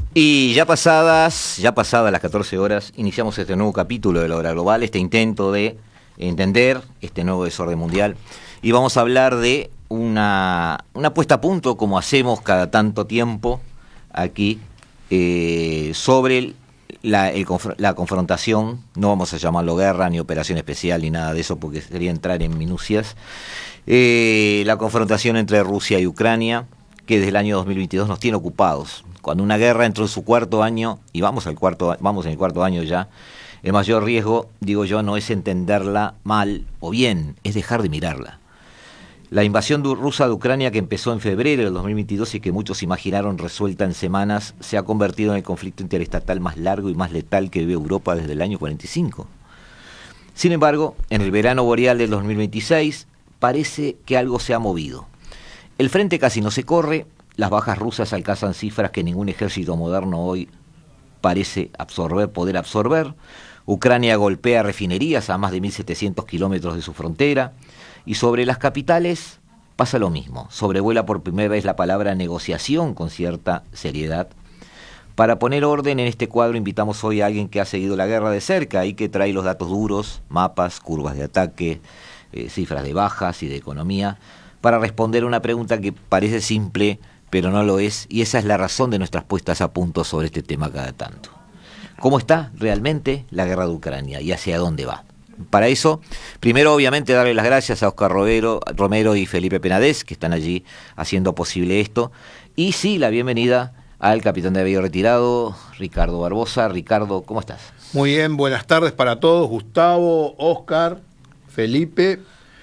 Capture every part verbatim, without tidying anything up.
Y ya pasadas, ya pasadas las catorce horas, iniciamos este nuevo capítulo de la Hora Global, este intento de entender este nuevo desorden mundial. Y vamos a hablar de una, una puesta a punto, como hacemos cada tanto tiempo aquí, eh, sobre el, la, el, la confrontación. No vamos a llamarlo guerra, ni operación especial, ni nada de eso, porque sería entrar en minucias. Eh, la confrontación entre Rusia y Ucrania, que desde el año dos mil veintidós nos tiene ocupados. Cuando una guerra entró en su cuarto año, y vamos al cuarto, vamos en el cuarto año ya, el mayor riesgo, digo yo, no es entenderla mal o bien, es dejar de mirarla. La invasión rusa de Ucrania, que empezó en febrero del dos mil veintidós y que muchos imaginaron resuelta en semanas, se ha convertido en el conflicto interestatal más largo y más letal que vive Europa desde el año cuarenta y cinco. Sin embargo, en el verano boreal del dos mil veintiséis, parece que algo se ha movido. El frente casi no se corre. Las bajas rusas alcanzan cifras que ningún ejército moderno hoy parece absorber, poder absorber. Ucrania golpea refinerías a más de mil setecientos kilómetros de su frontera. Y sobre las capitales pasa lo mismo. Sobrevuela por primera vez la palabra negociación con cierta seriedad. Para poner orden en este cuadro invitamos hoy a alguien que ha seguido la guerra de cerca y que trae los datos duros, mapas, curvas de ataque, eh, cifras de bajas y de economía, para responder a una pregunta que parece simple, pero no lo es, y esa es la razón de nuestras puestas a punto sobre este tema cada tanto. ¿Cómo está realmente la guerra de Ucrania y hacia dónde va? Para eso, primero obviamente darle las gracias a Oscar Romero, Romero y Felipe Penades, que están allí haciendo posible esto, y sí, la bienvenida al capitán de navío retirado, Ricardo Barbosa. Ricardo, ¿cómo estás? Muy bien, buenas tardes para todos, Gustavo, Oscar, Felipe.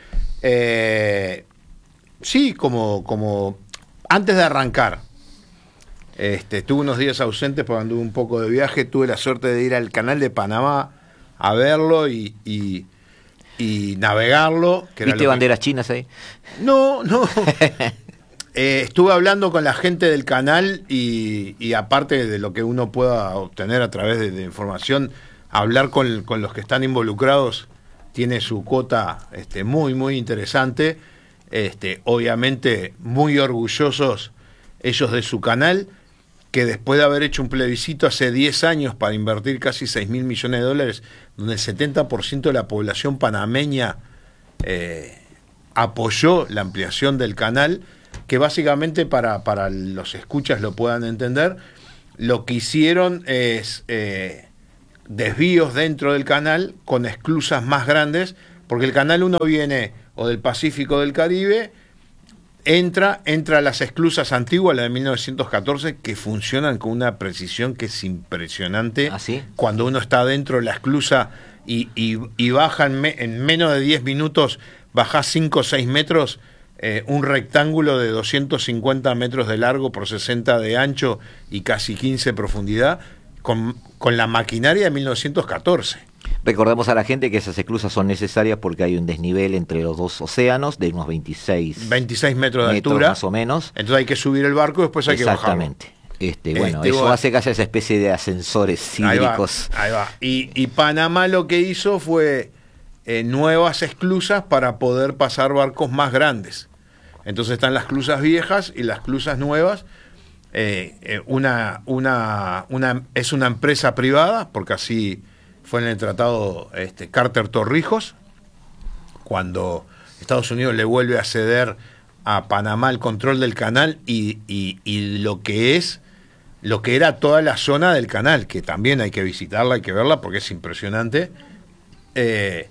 Eh, sí, como... como Antes de arrancar, este, estuve unos días ausentes porque anduve un poco de viaje, tuve la suerte de ir al canal de Panamá a verlo y, y, y navegarlo. Que ¿Viste era banderas que... chinas ahí? No, no. eh, estuve hablando con la gente del canal y, y aparte de lo que uno pueda obtener a través de, de información, hablar con, con los que están involucrados tiene su cuota este, muy, muy interesante. Este, obviamente muy orgullosos ellos de su canal, que después de haber hecho un plebiscito hace diez años para invertir casi seis mil millones de dólares, donde el setenta por ciento de la población panameña eh, apoyó la ampliación del canal, que básicamente para, para los escuchas lo puedan entender, lo que hicieron es eh, desvíos dentro del canal con esclusas más grandes, porque el canal uno viene o del Pacífico o del Caribe, entra, entra a las esclusas antiguas, la de mil novecientos catorce, que funcionan con una precisión que es impresionante. ¿Ah, sí? Cuando uno está dentro de la esclusa y, y, y baja en, me, en menos de diez minutos, baja cinco o seis metros, eh, un rectángulo de doscientos cincuenta metros de largo por sesenta de ancho y casi quince de profundidad, con, con la maquinaria de mil novecientos catorce. Recordemos a la gente que esas esclusas son necesarias porque hay un desnivel entre los dos océanos de unos veintiséis metros de metros altura, más o menos. Entonces hay que subir el barco y después hay que bajarlo. Exactamente. Este, bueno, Este, eso bueno. hace que haya esa especie de ascensores hídricos. Ahí va, ahí va. Y, y Panamá lo que hizo fue eh, nuevas esclusas para poder pasar barcos más grandes. Entonces están las esclusas viejas y las esclusas nuevas. Eh, eh, una, una, una, es una empresa privada, porque así fue en el tratado este, Carter-Torrijos, cuando Estados Unidos le vuelve a ceder a Panamá el control del canal y, y, y lo que es, lo que era toda la zona del canal, que también hay que visitarla, hay que verla porque es impresionante. Eh,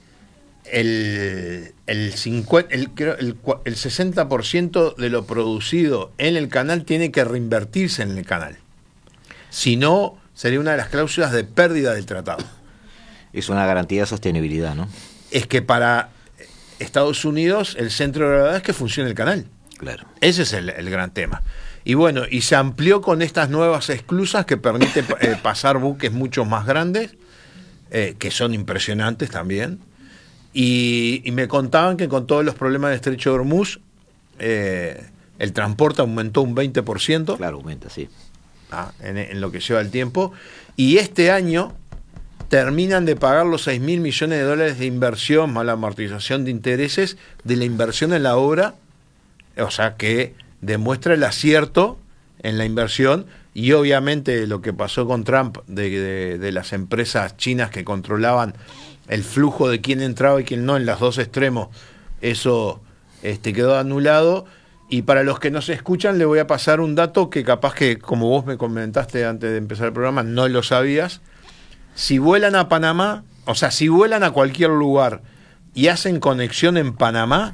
el, el, cincuenta, el, el, el sesenta por ciento de lo producido en el canal tiene que reinvertirse en el canal. Si no, sería una de las cláusulas de pérdida del tratado. Es una garantía de sostenibilidad, ¿no? Es que para Estados Unidos el centro de gravedad es que funcione el canal. Claro. Ese es el, el gran tema. Y bueno, y se amplió con estas nuevas esclusas que permite eh, pasar buques mucho más grandes, eh, que son impresionantes también. Y, y me contaban que con todos los problemas del Estrecho de Hormuz, eh, el transporte aumentó un veinte por ciento. Claro, aumenta, sí. Ah, en, en lo que lleva el tiempo. Y este año terminan de pagar los seis mil millones de dólares de inversión más la amortización de intereses de la inversión en la obra, o sea que demuestra el acierto en la inversión, y obviamente lo que pasó con Trump de, de, de las empresas chinas que controlaban el flujo de quién entraba y quién no en los dos extremos, eso este, quedó anulado. Y para los que no se escuchan, le voy a pasar un dato que capaz que, como vos me comentaste antes de empezar el programa, no lo sabías. Si vuelan a Panamá, o sea, si vuelan a cualquier lugar y hacen conexión en Panamá,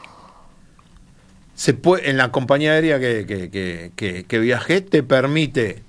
se puede, en la compañía aérea que, que, que, que, que viajé, te permite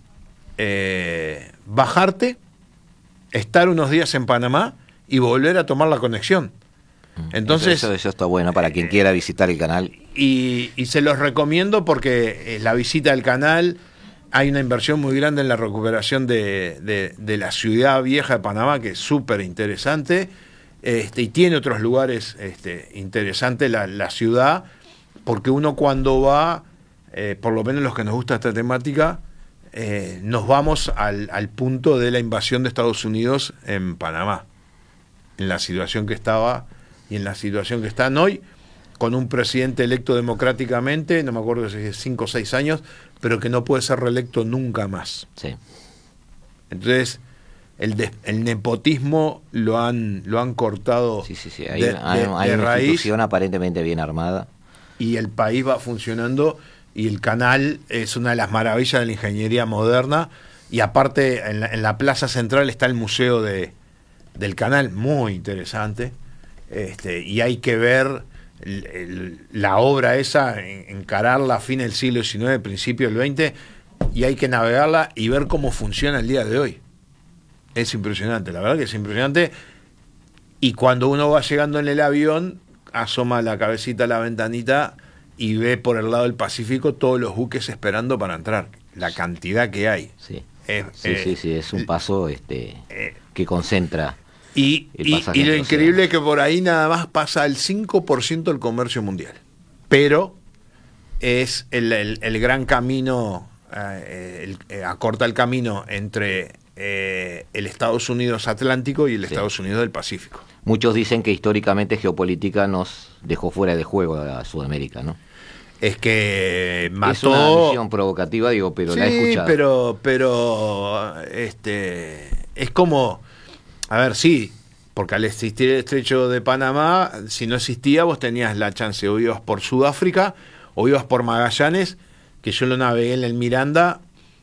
eh, bajarte, estar unos días en Panamá y volver a tomar la conexión. Entonces, eso, eso está bueno para quien quiera visitar el canal. Y, y se los recomiendo porque eh, la visita al canal, hay una inversión muy grande en la recuperación de, de, de la ciudad vieja de Panamá, que es súper interesante, este, y tiene otros lugares este, interesantes la, la ciudad, porque uno cuando va, eh, por lo menos los que nos gusta esta temática, eh, nos vamos al, al punto de la invasión de Estados Unidos en Panamá, en la situación que estaba y en la situación que están hoy, con un presidente electo democráticamente, no me acuerdo si es cinco o seis años, pero que no puede ser reelecto nunca más. Sí. Entonces, el, de, el nepotismo lo han lo han cortado sí, sí, sí. Hay, de, hay, de, hay de una raíz, institución aparentemente bien armada. Y el país va funcionando, y el canal es una de las maravillas de la ingeniería moderna, y aparte en la, en la plaza central está el museo de, del canal, muy interesante, este, y hay que ver el, el, la obra esa, en, encararla a fin del siglo diecinueve, principio del veinte, y hay que navegarla y ver cómo funciona el día de hoy. Es impresionante, la verdad que es impresionante, y cuando uno va llegando en el avión, asoma la cabecita a la ventanita y ve por el lado del Pacífico todos los buques esperando para entrar, la cantidad que hay. Sí, es, sí, eh, sí, sí, es un paso este eh, que concentra. Y, y, y lo increíble es que por ahí nada más pasa el cinco por ciento del comercio mundial, pero es el, el, el gran camino, eh, el, eh, acorta el camino entre eh, el Estados Unidos Atlántico y el sí. Estados Unidos del Pacífico. Muchos dicen que históricamente geopolítica nos dejó fuera de juego a Sudamérica, ¿no? Es que mató... Es una visión provocativa, digo, pero sí, la he escuchado. pero, pero este, es como... A ver, sí, porque al existir el estrecho de Panamá, si no existía, vos tenías la chance, o ibas por Sudáfrica, o ibas por Magallanes, que yo lo navegué en el Miranda,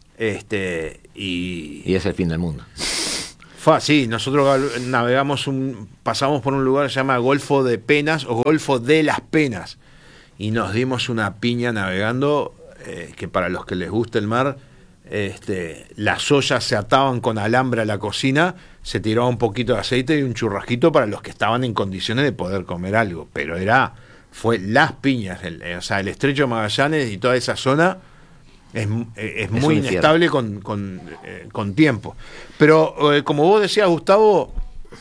este, y... Y es el fin del mundo. Fue sí, nosotros navegamos, un, pasamos por un lugar que se llama Golfo de Penas, o Golfo de las Penas, y nos dimos una piña navegando, eh, que para los que les gusta el mar, este, las ollas se ataban con alambre a la cocina, se tiraba un poquito de aceite y un churrasquito para los que estaban en condiciones de poder comer algo, pero era, fue las piñas, el, o sea, el estrecho de Magallanes y toda esa zona es, es, es muy inestable con, con, eh, con tiempo. Pero eh, como vos decías, Gustavo,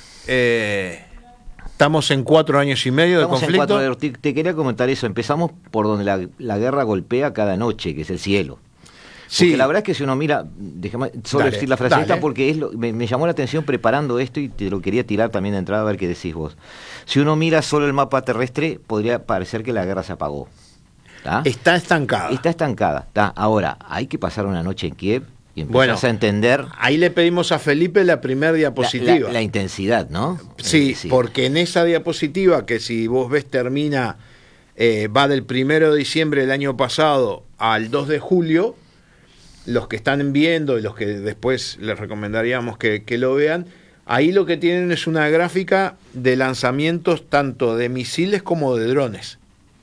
eh, estamos en cuatro años y medio estamos de conflicto. En cuatro, te, te quería comentar eso, empezamos por donde la, la guerra golpea cada noche, que es el cielo. Porque sí. La verdad es que si uno mira, déjame solo dale, decir la frase esta porque es lo, me, me llamó la atención preparando esto y te lo quería tirar también de entrada a ver qué decís vos. Si uno mira solo el mapa terrestre, podría parecer que la guerra se apagó. ¿Tá? Está estancada. Está estancada. ¿Tá? Ahora, hay que pasar una noche en Kiev y empezar bueno, a entender... Ahí le pedimos a Felipe la primera diapositiva. La, la, la intensidad, ¿no? Sí, sí, porque en esa diapositiva, que si vos ves termina, eh, va del primero de diciembre del año pasado al dos de julio... Los que están viendo y los que después les recomendaríamos que, que lo vean, ahí lo que tienen es una gráfica de lanzamientos tanto de misiles como de drones.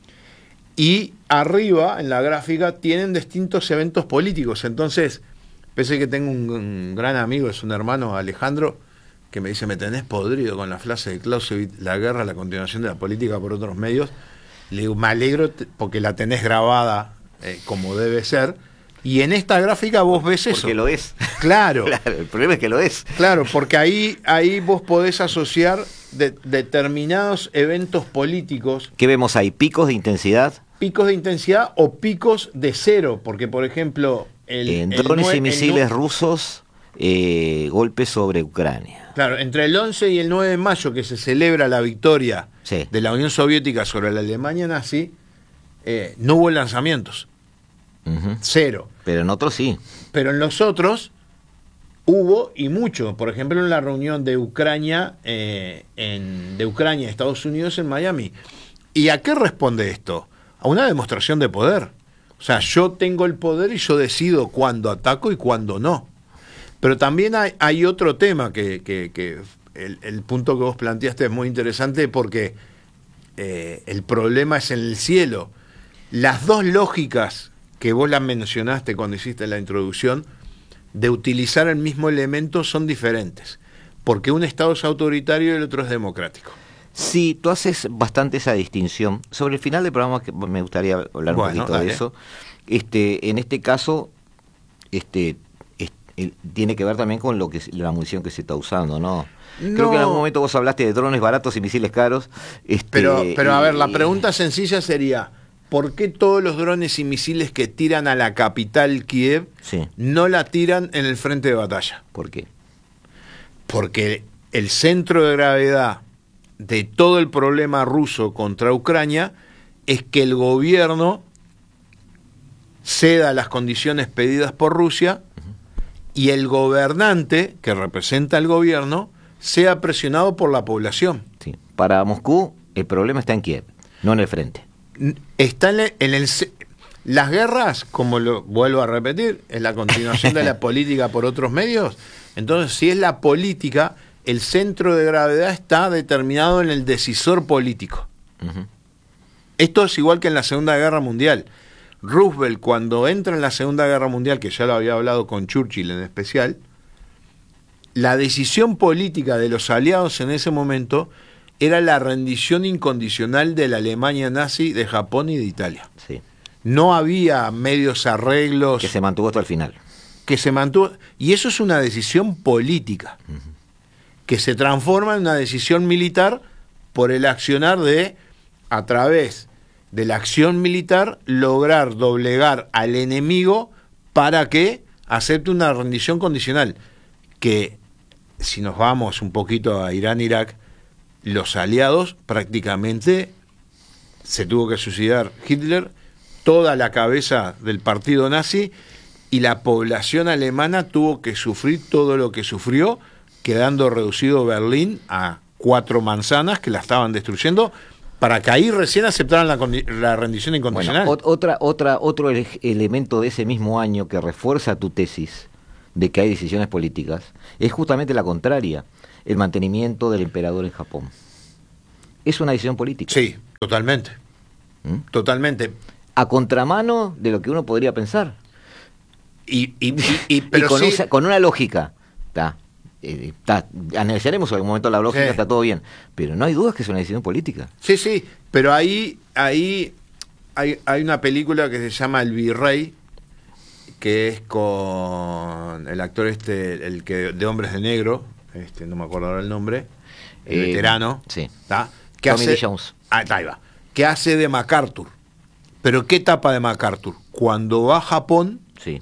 Y arriba, en la gráfica, tienen distintos eventos políticos. Entonces, pese que tengo un, un gran amigo, es un hermano, Alejandro, que me dice, me tenés podrido con la frase de Clausewitz, la guerra, la continuación de la política por otros medios. Le digo, me alegro porque la tenés grabada eh, como debe ser. Y en esta gráfica vos ves eso. Porque lo es. Claro. Claro, el problema es que lo es. Claro, porque ahí, ahí vos podés asociar de, determinados eventos políticos. ¿Qué vemos ahí? ¿Picos de intensidad? Picos de intensidad o picos de cero. Porque, por ejemplo... El, en el drones nue- y misiles el rusos, eh, golpes sobre Ucrania. Claro, entre el once y el nueve de mayo, que se celebra la victoria sí. de la Unión Soviética sobre la Alemania nazi, eh, no hubo lanzamientos. Uh-huh. Cero. Pero en otros sí. Pero en los otros hubo y mucho. Por ejemplo, en la reunión de Ucrania, eh, en, de Ucrania, Estados Unidos en Miami. ¿Y a qué responde esto? A una demostración de poder. O sea, yo tengo el poder y yo decido cuándo ataco y cuándo no. Pero también hay, hay otro tema que, que, que el, el punto que vos planteaste es muy interesante porque eh, el problema es en el cielo. Las dos lógicas que vos las mencionaste cuando hiciste la introducción de utilizar el mismo elemento son diferentes. Porque un Estado es autoritario y el otro es democrático. Sí, tú haces bastante esa distinción. Sobre el final del programa que me gustaría hablar bueno, un poquito dale. de eso. Este, en este caso, este, es, el, tiene que ver también con lo que la munición que se está usando, ¿no? No. Creo que en algún momento vos hablaste de drones baratos y misiles caros. Este, Pero, pero a y, ver, la pregunta sencilla sería, ¿por qué todos los drones y misiles que tiran a la capital Kiev sí. no la tiran en el frente de batalla? ¿Por qué? Porque el centro de gravedad de todo el problema ruso contra Ucrania es que el gobierno ceda las condiciones pedidas por Rusia uh-huh. y el gobernante, que representa al gobierno, sea presionado por la población. Sí. Para Moscú, el problema está en Kiev, no en el frente. Está en el, en el las guerras, como lo vuelvo a repetir, es la continuación de la política por otros medios. Entonces, si es la política, el centro de gravedad está determinado en el decisor político. Uh-huh. Esto es igual que en la Segunda Guerra Mundial. Roosevelt, cuando entra en la Segunda Guerra Mundial, que ya lo había hablado con Churchill en especial, la decisión política de los aliados en ese momento era la rendición incondicional de la Alemania nazi, de Japón y de Italia. Sí. No había medios arreglos. Que se mantuvo hasta el final. Que se mantuvo. Y eso es una decisión política. Uh-huh. Que se transforma en una decisión militar por el accionar de, a través de la acción militar, lograr doblegar al enemigo para que acepte una rendición condicional. Que, si nos vamos un poquito a Irán-Irak, los aliados prácticamente se tuvo que suicidar Hitler, toda la cabeza del partido nazi, y la población alemana tuvo que sufrir todo lo que sufrió, quedando reducido Berlín a cuatro manzanas que la estaban destruyendo, para que ahí recién aceptaran la, la rendición incondicional. Bueno, otra, otra, otro elemento de ese mismo año que refuerza tu tesis de que hay decisiones políticas es justamente la contraria, el mantenimiento del emperador en Japón. Es una decisión política. Sí, totalmente. ¿Mm? Totalmente. A contramano de lo que uno podría pensar. Y, y, y, y, pero y con, sí. un, con una lógica. Está. Eh, analizaremos en algún momento la lógica, sí. Está todo bien. Pero no hay dudas que es una decisión política. Sí, sí. Pero ahí, ahí hay, hay una película que se llama El Virrey, que es con el actor este, el que de Hombres de Negro, este, no me acuerdo ahora el nombre, el eh, veterano. Sí. ¿Tá? Que Tommy hace, Lee Jones. Ah, ahí va. Que hace de MacArthur. Pero ¿qué etapa de MacArthur? Cuando va a Japón, sí,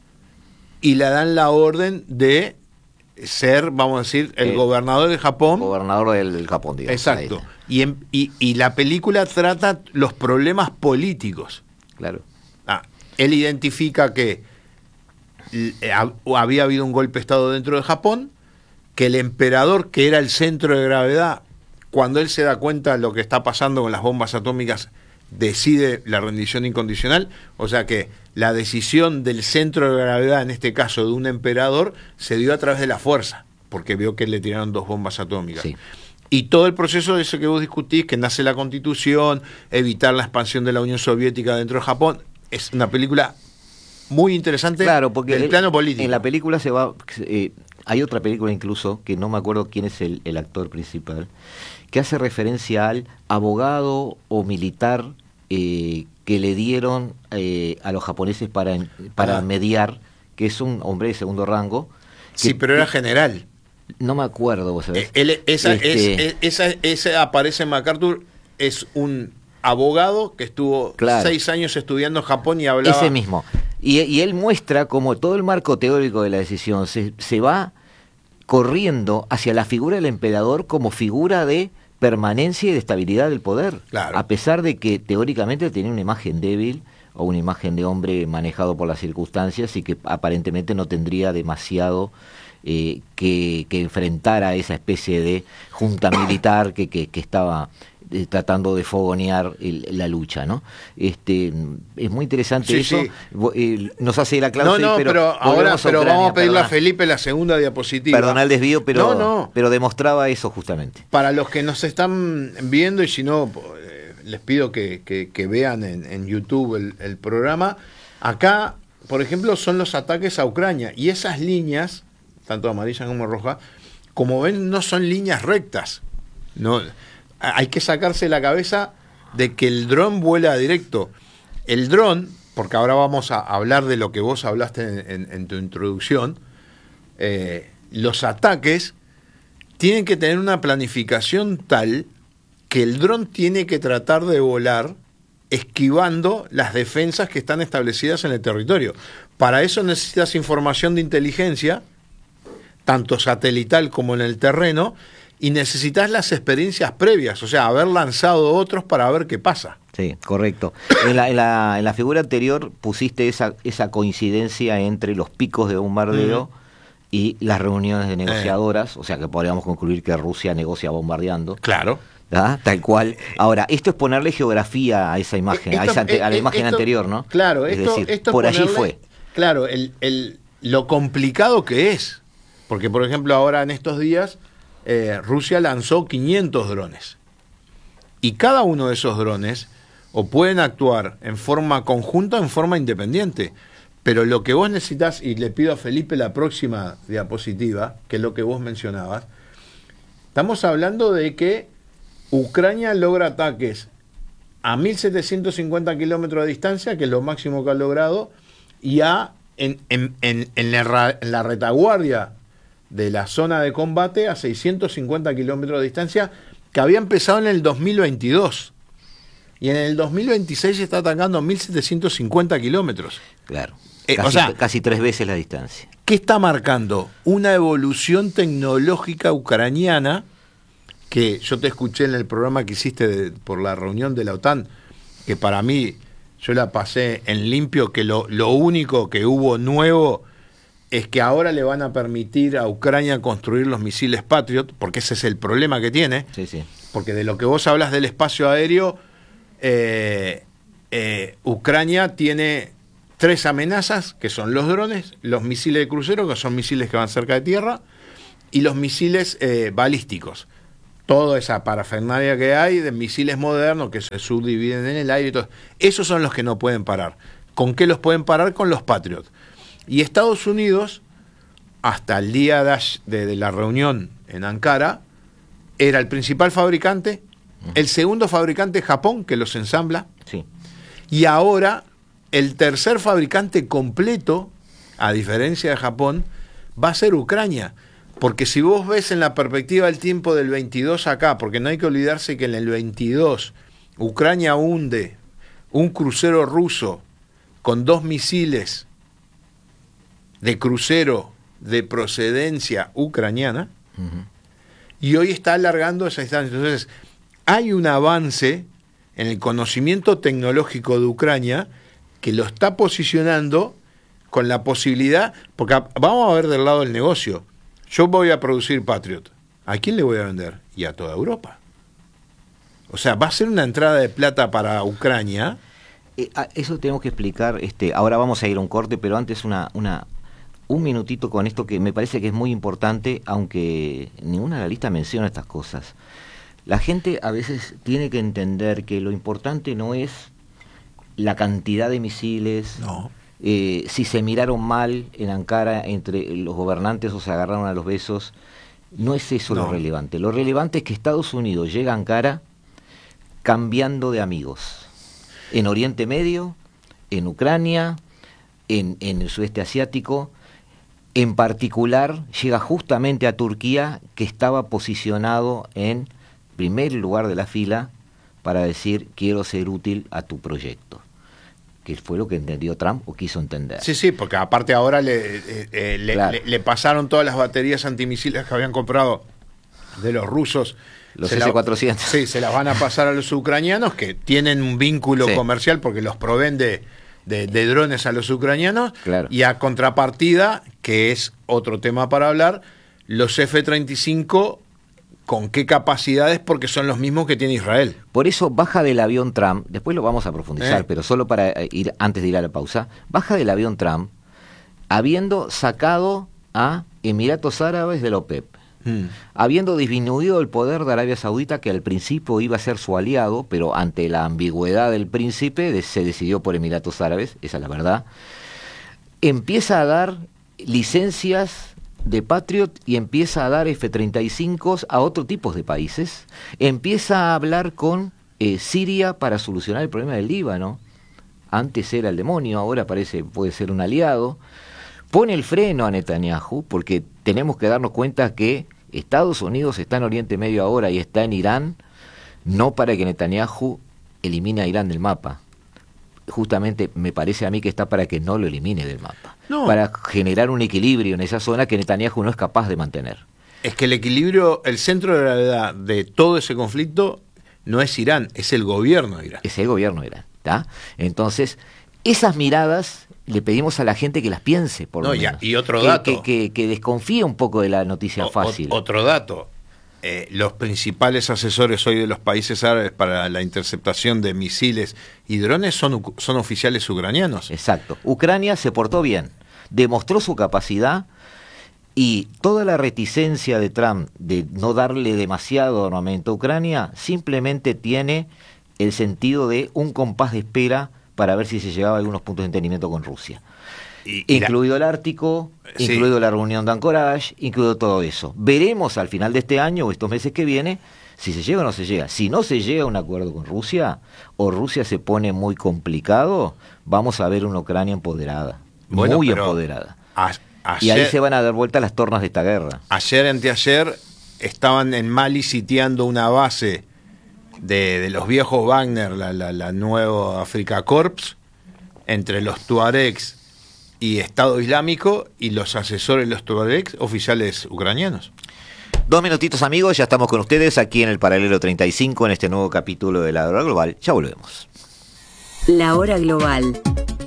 y le dan la orden de ser, vamos a decir, el eh, gobernador de Japón. Gobernador del Japón, digamos. Exacto. Y, en, y, y la película trata los problemas políticos. Claro. Ah, él identifica que eh, había habido un golpe de Estado dentro de Japón, que el emperador, que era el centro de gravedad, cuando él se da cuenta de lo que está pasando con las bombas atómicas, decide la rendición incondicional. O sea que la decisión del centro de gravedad, en este caso de un emperador, se dio a través de la fuerza, porque vio que le tiraron dos bombas atómicas. Sí. Y todo el proceso de eso que vos discutís, que nace la Constitución, evitar la expansión de la Unión Soviética dentro de Japón, es una película muy interesante, claro, porque del el, plano político. En la película se va... Eh, hay otra película incluso, que no me acuerdo quién es el, el actor principal, que hace referencia al abogado o militar eh, que le dieron eh, a los japoneses para, para ah. mediar, que es un hombre de segundo rango. Sí, pero era general. No me acuerdo, vos sabés. Él, esa, este... es, esa, esa aparece en MacArthur, es un abogado que estuvo claro. seis años estudiando en Japón y hablaba... Ese mismo. Y, y él muestra como todo el marco teórico de la decisión se, se va corriendo hacia la figura del emperador como figura de permanencia y de estabilidad del poder, claro. a pesar de que teóricamente tenía una imagen débil o una imagen de hombre manejado por las circunstancias y que aparentemente no tendría demasiado eh, que, que enfrentar a esa especie de junta militar que, que, que estaba eh, tratando de fogonear el, la lucha, ¿no? Este, es muy interesante sí, eso. Sí. Eh, nos hace la clase, no, no, pero, pero ahora a pero Ucrania, vamos a pedirle perdona. a Felipe la segunda diapositiva. Perdona el desvío, pero, no, no. pero demostraba eso justamente. Para los que nos están viendo, y si no, eh, les pido que, que, que vean en, en YouTube el, el programa. Acá, por ejemplo, son los ataques a Ucrania. Y esas líneas, tanto amarilla como roja, como ven, no son líneas rectas. No, hay que sacarse la cabeza de que el dron vuela directo. El dron, porque ahora vamos a hablar de lo que vos hablaste en, en, en tu introducción, eh, los ataques tienen que tener una planificación tal que el dron tiene que tratar de volar esquivando las defensas que están establecidas en el territorio. Para eso necesitas información de inteligencia, tanto satelital como en el terreno, y necesitas las experiencias previas, o sea, haber lanzado otros para ver qué pasa. Sí, correcto. En la, en la, en la figura anterior pusiste esa, esa coincidencia entre los picos de bombardeo uh-huh. y las reuniones de negociadoras, eh. o sea que podríamos concluir que Rusia negocia bombardeando. Claro. ¿Ah? Tal cual. Ahora, esto es ponerle geografía a esa imagen, esto, a, esa ante, a la imagen esto, anterior, ¿no? Claro, es esto, decir, esto por es allí ponerle, fue. Claro, el, el, lo complicado que es, porque por ejemplo ahora en estos días eh, Rusia lanzó quinientos drones y cada uno de esos drones o pueden actuar en forma conjunta o en forma independiente, pero lo que vos necesitas, y le pido a Felipe la próxima diapositiva, que es lo que vos mencionabas, estamos hablando de que Ucrania logra ataques a mil setecientos cincuenta kilómetros de distancia, que es lo máximo que ha logrado, y a en, en, en, en, la, en la retaguardia de la zona de combate a seiscientos cincuenta kilómetros de distancia, que había empezado en el dos mil veintidós. Y en el dos mil veintiséis está atacando a mil setecientos cincuenta kilómetros. Claro. Eh, casi, o sea, casi tres veces la distancia. ¿Qué está marcando? Una evolución tecnológica ucraniana, que yo te escuché en el programa que hiciste de, por la reunión de la OTAN, que para mí yo la pasé en limpio, que lo, lo único que hubo nuevo es que ahora le van a permitir a Ucrania construir los misiles Patriot, porque ese es el problema que tiene. Sí, sí. Porque de lo que vos hablas del espacio aéreo, eh, eh, Ucrania tiene tres amenazas, que son los drones, los misiles de crucero, que son misiles que van cerca de tierra, y los misiles eh, balísticos. Toda esa parafernalia que hay de misiles modernos que se subdividen en el aire y todo. Esos son los que no pueden parar. ¿Con qué los pueden parar? Con los Patriot. Y Estados Unidos, hasta el día de, de, de la reunión en Ankara, era el principal fabricante, el segundo fabricante Japón, que los ensambla, sí. y ahora el tercer fabricante completo, a diferencia de Japón, va a ser Ucrania. Porque si vos ves en la perspectiva del tiempo del veintidós acá, porque no hay que olvidarse que en el veintidós Ucrania hunde un crucero ruso con dos misiles de crucero de procedencia ucraniana, uh-huh. y hoy está alargando esa distancia. Entonces, hay un avance en el conocimiento tecnológico de Ucrania que lo está posicionando con la posibilidad, porque vamos a ver del lado del negocio. Yo voy a producir Patriot. ¿A quién le voy a vender? Y a toda Europa. O sea, va a ser una entrada de plata para Ucrania. Eh, eso tenemos que explicar. Este, ahora vamos a ir a un corte, pero antes una, una, un minutito con esto que me parece que es muy importante, aunque ninguna de la lista menciona estas cosas. La gente a veces tiene que entender que lo importante no es la cantidad de misiles. No. Eh, si se miraron mal en Ankara entre los gobernantes o se agarraron a los besos, no es eso no. lo relevante. Lo relevante es que Estados Unidos llega a Ankara cambiando de amigos. En Oriente Medio, en Ucrania, en, en el sudeste asiático, en particular llega justamente a Turquía, que estaba posicionado en primer lugar de la fila para decir quiero ser útil a tu proyecto. Que fue lo que entendió Trump o quiso entender. Sí, sí, porque aparte ahora le, eh, eh, le, claro. le, le pasaron todas las baterías antimisiles que habían comprado de los rusos. Los ese cuatrocientos. Sí, se las van a pasar a los ucranianos, que tienen un vínculo sí. comercial porque los proveen de, de, de drones a los ucranianos, claro. Y a contrapartida, que es otro tema para hablar, los F treinta y cinco, ¿con qué capacidades? Porque son los mismos que tiene Israel. Por eso baja del avión Trump, después lo vamos a profundizar, Eh. pero solo para ir antes de ir a la pausa, baja del avión Trump habiendo sacado a Emiratos Árabes de la OPEP, Hmm. habiendo disminuido el poder de Arabia Saudita, que al principio iba a ser su aliado, pero ante la ambigüedad del príncipe de, se decidió por Emiratos Árabes, esa es la verdad, empieza a dar licencias de Patriot y empieza a dar F treinta y cinco a otro tipo de países, empieza a hablar con eh, Siria para solucionar el problema del Líbano, antes era el demonio, ahora parece puede ser un aliado, pone el freno a Netanyahu, porque tenemos que darnos cuenta que Estados Unidos está en Oriente Medio ahora y está en Irán, no para que Netanyahu elimine a Irán del mapa. Justamente me parece a mí que está para que no lo elimine del mapa. No. Para generar un equilibrio en esa zona que Netanyahu no es capaz de mantener. Es que el equilibrio, el centro de gravedad de todo ese conflicto no es Irán, es el gobierno de Irán. Es el gobierno de Irán, ¿tá? Entonces, esas miradas le pedimos a la gente que las piense, por No, lo ya, menos. y otro que, dato. Que, que, que desconfíe un poco de la noticia O- fácil. o- otro dato. Eh, los principales asesores hoy de los países árabes para la interceptación de misiles y drones son, u- son oficiales ucranianos. Exacto. Ucrania se portó bien, demostró su capacidad y toda la reticencia de Trump de no darle demasiado armamento a Ucrania simplemente tiene el sentido de un compás de espera para ver si se llegaba a algunos puntos de entendimiento con Rusia. Y- y la- Incluido el Ártico, Sí. incluido la reunión de Anchorage, incluido todo eso. Veremos al final de este año o estos meses que viene si se llega o no se llega. Si no se llega a un acuerdo con Rusia o Rusia se pone muy complicado, vamos a ver una Ucrania empoderada, Bueno, muy pero empoderada. a- Y ahí ayer- se van a dar vuelta las tornas de esta guerra. Ayer, anteayer, estaban en Mali sitiando una base de, de los viejos Wagner, la, la, la nueva Africa Corps, entre los tuaregs y Estado Islámico, y los asesores de los tuaregs, oficiales ucranianos. Dos minutitos, amigos, ya estamos con ustedes aquí en el Paralelo treinta y cinco en este nuevo capítulo de La Hora Global. Ya volvemos. La Hora Global.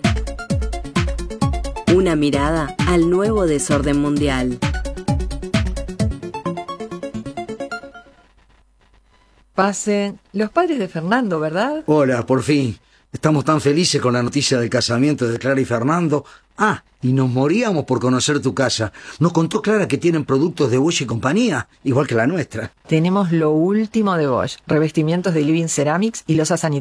Una mirada al nuevo desorden mundial. Pasen. Los padres de Fernando, ¿verdad? Hola, por fin. Estamos tan felices con la noticia del casamiento de Clara y Fernando. Ah, y nos moríamos por conocer tu casa. Nos contó Clara que tienen productos de Bosch y compañía, igual que la nuestra. Tenemos lo último de Bosch, revestimientos de Living Ceramics y losas sanitarias.